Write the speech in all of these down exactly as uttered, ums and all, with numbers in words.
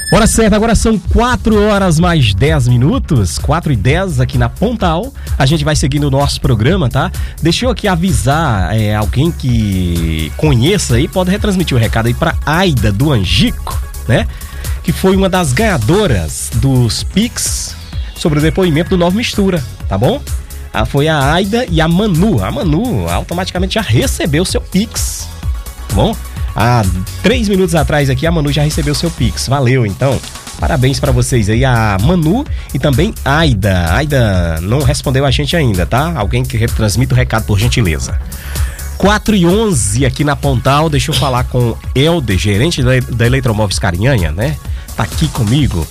Hora certa, agora são quatro horas mais dez minutos, quatro e dez aqui na Pontal. A gente vai seguindo o nosso programa, tá? Deixa eu aqui avisar é, alguém que conheça aí, pode retransmitir o recado aí pra Aida do Angico, né? Que foi uma das ganhadoras dos Pix sobre o depoimento do Nova Mistura, tá bom? Ah, foi a Aida e a Manu. A Manu automaticamente já recebeu seu Pix, tá bom? Há três minutos atrás aqui a Manu já recebeu seu Pix. Valeu, então. Parabéns pra vocês aí, a Manu e também a Aida. Aida não respondeu a gente ainda, tá? Alguém que retransmita o recado, por gentileza. quatro e onze aqui na Pontal. Deixa eu falar com Helder, gerente da Eletromóveis Carinhanha, né? Tá aqui comigo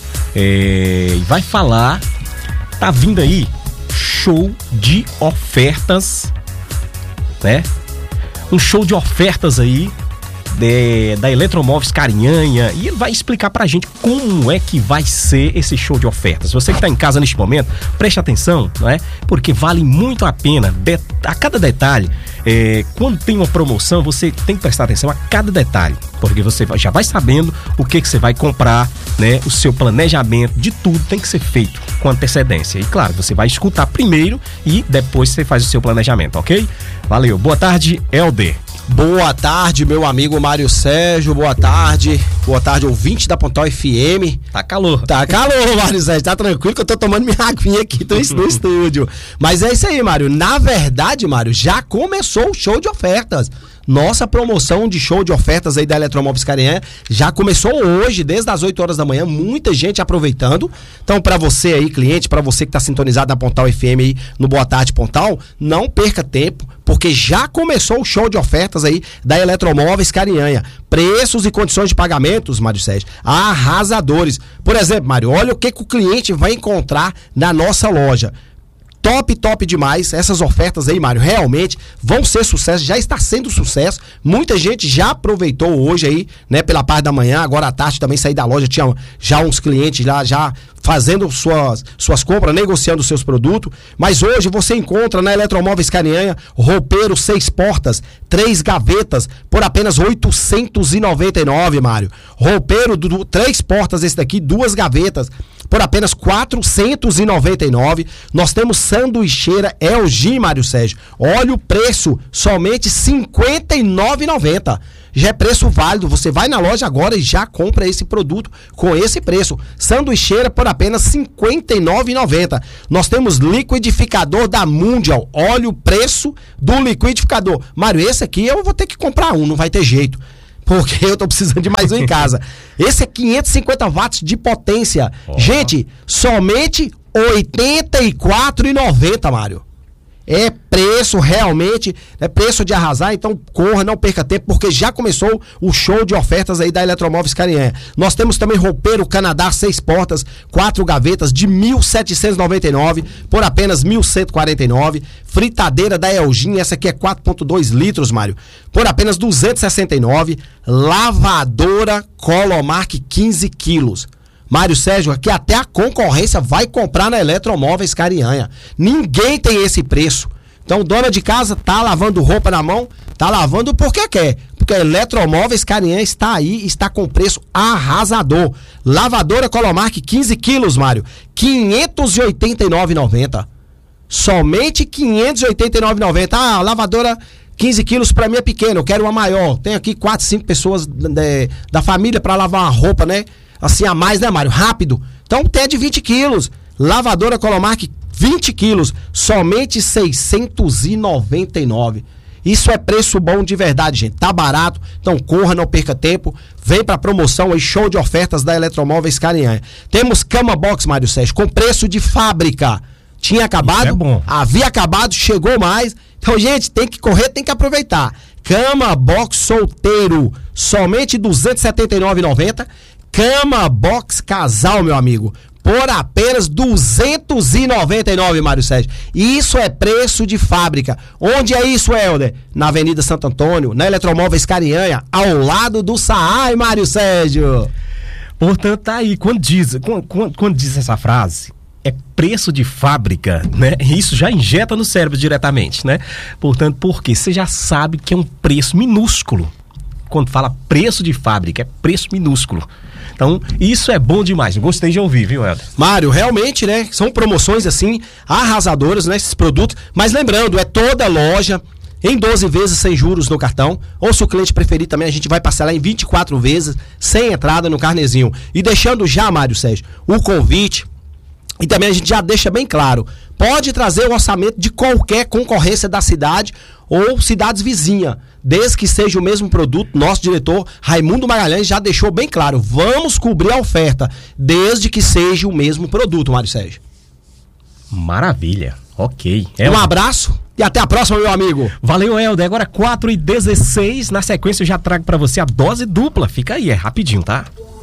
é, e vai falar. Tá vindo aí show de ofertas, né? Um show de ofertas aí De, da Eletromóveis Carinhanha, e ele vai explicar pra gente como é que vai ser esse show de ofertas. Você que tá em casa neste momento, preste atenção, não é? Porque vale muito a pena, de, a cada detalhe. É, quando tem uma promoção, você tem que prestar atenção a cada detalhe, porque você já vai sabendo o que que você vai comprar, né? O seu planejamento de tudo tem que ser feito com antecedência. E claro, você vai escutar primeiro e depois você faz o seu planejamento, ok? Valeu, boa tarde, Helder. Boa tarde, meu amigo Mário Sérgio, boa tarde, boa tarde, ouvinte da Pontal F M. Tá calor. Tá calor, Mário Sérgio, tá tranquilo que eu tô tomando minha aguinha aqui no estúdio. Mas é isso aí, Mário, na verdade, Mário, já começou o show de ofertas. Nossa promoção de show de ofertas aí da Eletromóveis Carinhanha já começou hoje, desde as oito horas da manhã, muita gente aproveitando. Então, pra você aí, cliente, pra você que tá sintonizado na Pontal F M aí no Boa Tarde Pontal, não perca tempo, porque já começou o show de ofertas aí da Eletromóveis Carinhanha. Preços e condições de pagamentos, Mário Sérgio, arrasadores. Por exemplo, Mário, olha o que, que o cliente vai encontrar na nossa loja. Top, top demais. Essas ofertas aí, Mário, realmente vão ser sucesso, já está sendo sucesso. Muita gente já aproveitou hoje aí, né, pela parte da manhã. Agora à tarde também saí da loja, tinha já uns clientes lá já fazendo suas, suas compras, negociando seus produtos. Mas hoje você encontra na Eletromóveis Carinhanha roupeiro seis portas, três gavetas por apenas oitocentos e noventa e nove, Mário. Roupeiro do, do, três portas esse daqui, duas gavetas por apenas quatrocentos e noventa e nove. Nós temos sanduicheira L G, Mário Sérgio. Olha o preço, somente cinquenta e nove reais e noventa centavos. Já é preço válido, você vai na loja agora e já compra esse produto com esse preço. Sanduicheira por apenas cinquenta e nove reais e noventa centavos. Nós temos liquidificador da Mundial. Olha o preço do liquidificador. Mário, esse aqui eu vou ter que comprar um, não vai ter jeito, porque eu tô precisando de mais um em casa. Esse é quinhentos e cinquenta watts de potência. Oh. Gente, somente oitenta e quatro reais e noventa centavos, Mário. É preço realmente, é preço de arrasar, então corra, não perca tempo, porque já começou o show de ofertas aí da Eletromóveis Carinhanha. Nós temos também roupeiro Canadá, seis portas, quatro gavetas de mil setecentos e noventa e nove por apenas mil cento e quarenta e nove. Fritadeira da Elgin, essa aqui é quatro ponto dois litros, Mário, por apenas duzentos e sessenta e nove. Lavadora Colomark quinze quilos. Mário Sérgio, aqui até a concorrência vai comprar na Eletromóveis Carinhanha. Ninguém tem esse preço. Então, dona de casa tá lavando roupa na mão, tá lavando porque quer. Porque a Eletromóveis Carinhanha está aí, está com preço arrasador. Lavadora Colomark quinze quilos, Mário, quinhentos e oitenta e nove reais e noventa centavos. Somente quinhentos e oitenta e nove reais e noventa centavos. Ah, lavadora quinze quilos para mim é pequeno, eu quero uma maior. Tem aqui quatro, cinco pessoas de, da família para lavar uma roupa, né? Assim a mais, né, Mário? Rápido. Então tem de vinte quilos. Lavadora Colomark, vinte quilos. Somente seiscentos e noventa e nove reais. Isso é preço bom de verdade, gente. Tá barato. Então corra, não perca tempo. Vem pra promoção aí, show de ofertas da Eletromóveis Carinhanha. Temos cama box, Mário Sérgio, com preço de fábrica. Tinha acabado? É bom. Havia acabado, chegou mais. Então, gente, tem que correr, tem que aproveitar. Cama box solteiro, somente duzentos e setenta e nove reais e noventa centavos. Cama box casal, meu amigo, por apenas duzentos e noventa e nove reais, Mário Sérgio. Isso é preço de fábrica. Onde é isso, Helder? Na Avenida Santo Antônio, na Eletromóveis Carinhanha, ao lado do Saai, Mário Sérgio. Portanto, tá aí, quando diz, quando, quando diz essa frase, é preço de fábrica, né? Isso já injeta no cérebro diretamente, né? Portanto, porque você já sabe que é um preço minúsculo quando fala preço de fábrica, é preço minúsculo. Então, isso é bom demais. Eu gostei de ouvir, viu, Helder? Mário, realmente, né? São promoções, assim, arrasadoras, né? Esses produtos. Mas lembrando, é toda loja em doze vezes sem juros no cartão. Ou se o cliente preferir também, a gente vai parcelar em vinte e quatro vezes, sem entrada no carnezinho. E deixando já, Mário Sérgio, o convite. E também a gente já deixa bem claro, pode trazer o orçamento de qualquer concorrência da cidade ou cidades vizinhas, desde que seja o mesmo produto. Nosso diretor Raimundo Magalhães já deixou bem claro, vamos cobrir a oferta, desde que seja o mesmo produto, Mário Sérgio. Maravilha, ok. Um abraço e até a próxima, meu amigo. Valeu, Helder. Agora quatro e dezesseis, na sequência eu já trago pra você a dose dupla. Fica aí, é rapidinho, tá?